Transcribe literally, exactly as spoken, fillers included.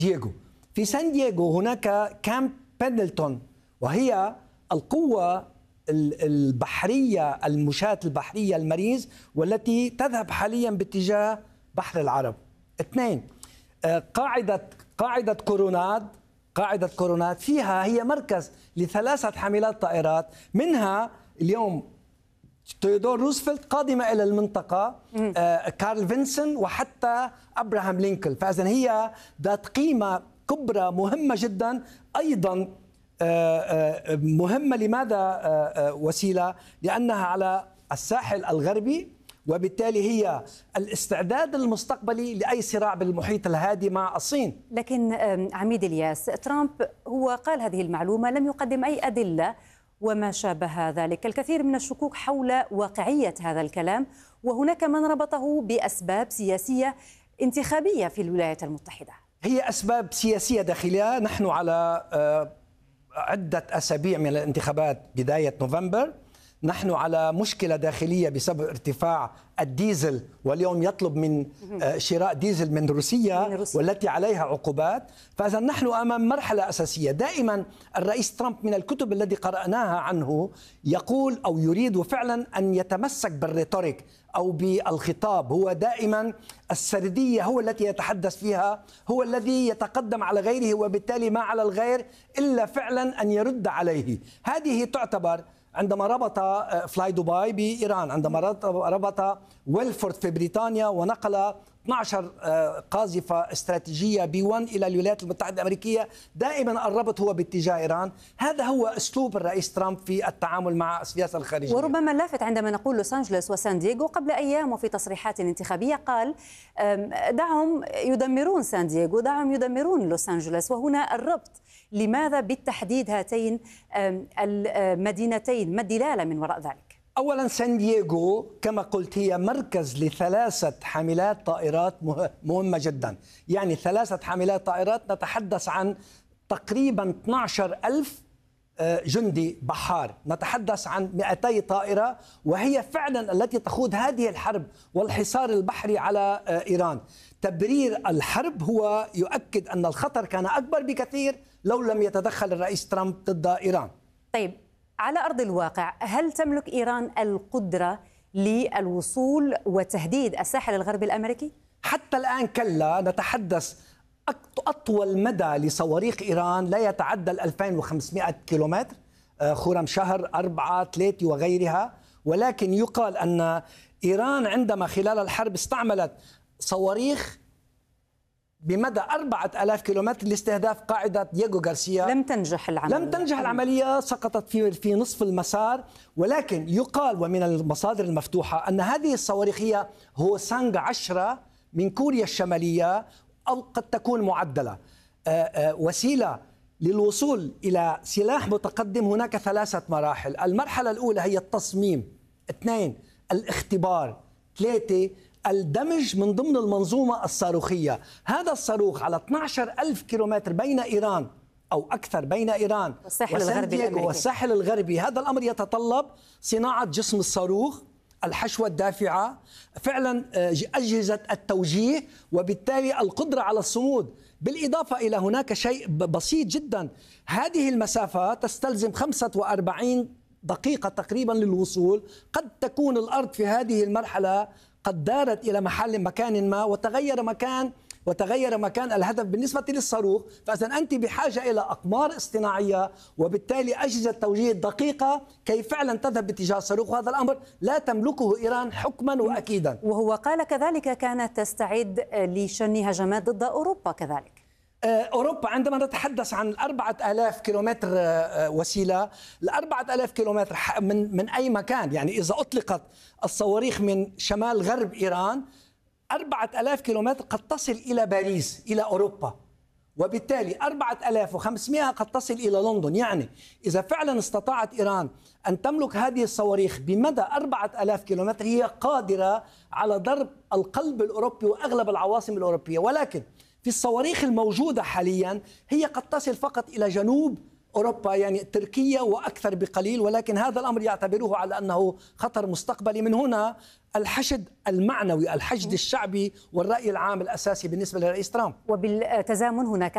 دييغو. في سان دييغو هناك كامب بندلتون، وهي القوة البحرية المشاة البحرية المريز، والتي تذهب حاليا باتجاه بحر العرب. اثنين، قاعدة قاعدة كوروناد قاعدة كوروناد فيها هي مركز لثلاثة حاملات طائرات، منها اليوم تيودور روزفلت قادمة إلى المنطقة، آه كارل فينسون، وحتى أبراهام لينكولن. فإذن هي ذات قيمة كبرى مهمة جدا. أيضا آه آه مهمة لماذا آه وسيلة؟ لأنها على الساحل الغربي، وبالتالي هي الاستعداد المستقبلي لأي صراع بالمحيط الهادي مع الصين. لكن عميد إلياس، ترامب هو قال هذه المعلومة، لم يقدم أي أدلة وما شابه ذلك. الكثير من الشكوك حول واقعية هذا الكلام، وهناك من ربطه بأسباب سياسية انتخابية في الولايات المتحدة. هي أسباب سياسية داخلية. نحن على عدة أسابيع من الانتخابات بداية نوفمبر، نحن على مشكلة داخلية بسبب ارتفاع الديزل، واليوم يطلب من شراء ديزل من روسيا, من روسيا والتي عليها عقوبات. فإذا نحن أمام مرحلة أساسية. دائما الرئيس ترامب من الكتب التي قرأناها عنه يقول أو يريد فعلا أن يتمسك بالريتوريك أو بالخطاب. هو دائما السردية هو التي يتحدث فيها، هو الذي يتقدم على غيره، وبالتالي ما على الغير إلا فعلا أن يرد عليه. هذه تعتبر عندما ربط فلاي دبي بإيران، عندما ربط ويلفورد في بريطانيا ونقل اثنتي عشرة قاذفة استراتيجية بي واحد إلى الولايات المتحدة الأمريكية، دائما الربط هو باتجاه إيران. هذا هو أسلوب الرئيس ترامب في التعامل مع السياسة الخارجية. وربما اللافت عندما نقول لوس أنجلوس وسان دييغو، قبل أيام وفي تصريحات انتخابية قال دعهم يدمرون سان دييغو، دعهم يدمرون لوس أنجلوس. وهنا الربط، لماذا بالتحديد هاتين المدينتين؟ ما الدلالة من وراء ذلك؟ أولا سان دييغو كما قلت هي مركز لثلاثة حاملات طائرات مهمة جدا. يعني ثلاثة حاملات طائرات، نتحدث عن تقريبا اثني عشر ألف جندي بحار، نتحدث عن مئتي طائرة، وهي فعلا التي تخوض هذه الحرب والحصار البحري على إيران. تبرير الحرب هو يؤكد أن الخطر كان أكبر بكثير لو لم يتدخل الرئيس ترامب ضد إيران. طيب، على أرض الواقع هل تملك إيران القدرة للوصول وتهديد الساحل الغربي الأمريكي؟ حتى الآن كلا. نتحدث أطول مدى لصواريخ إيران لا يتعدى ألفين وخمسمئة كيلومتر، خرم شهر، أربعة، ثلاثة وغيرها. ولكن يقال أن إيران عندما خلال الحرب استعملت صواريخ بمدى أربعة آلاف كيلومتر لاستهداف قاعدة دييغو غارسيا. لم تنجح العملية. لم تنجح العملية، سقطت في في نصف المسار. ولكن يقال ومن المصادر المفتوحة أن هذه الصواريخ هي هوسانغ عشرة من كوريا الشمالية، أو قد تكون معدلة. وسيلة للوصول إلى سلاح متقدم. هناك ثلاثة مراحل. المرحلة الأولى هي التصميم، اثنين الاختبار، ثلاثة الدمج من ضمن المنظومة الصاروخية. هذا الصاروخ على اثني عشر ألف كيلومتر بين إيران أو أكثر، بين إيران والساحل الغربي والساحل الغربي. هذا الأمر يتطلب صناعة جسم الصاروخ، الحشوة الدافعة، فعلا أجهزة التوجيه، وبالتالي القدرة على الصمود. بالإضافة إلى هناك شيء بسيط جدا، هذه المسافة تستلزم خمسة وأربعين دقيقة تقريبا للوصول. قد تكون الأرض في هذه المرحلة قد دارت إلى محل مكان ما، وتغير مكان وتغير مكان الهدف بالنسبة للصاروخ. فإذا أنت بحاجة إلى أقمار اصطناعية، وبالتالي أجهزة توجيه دقيقة كي فعلا تذهب باتجاه الصاروخ. وهذا الأمر لا تملكه إيران حكما وأكيدا. وهو قال كذلك كانت تستعد لشن هجمات ضد أوروبا كذلك. أوروبا عندما نتحدث عن أربعة آلاف كيلومتر وسيلة، الأربعة آلاف كيلومتر من من أي مكان، يعني إذا أطلقت الصواريخ من شمال غرب إيران، أربعة آلاف كيلومتر قد تصل إلى باريس، إلى أوروبا. وبالتالي أربعة آلاف وخمسمئة قد تصل إلى لندن. يعني إذا فعلا استطاعت إيران أن تملك هذه الصواريخ بمدى أربعة آلاف كيلومتر، هي قادرة على ضرب القلب الأوروبي وأغلب العواصم الأوروبية. ولكن في الصواريخ الموجودة حاليا هي قد تصل فقط إلى جنوب أوروبا، يعني تركيا وأكثر بقليل. ولكن هذا الأمر يعتبروه على أنه خطر مستقبلي. من هنا الحشد المعنوي، الحشد الشعبي والرأي العام الأساسي بالنسبة لرئيس ترامب. وبالتزامن هناك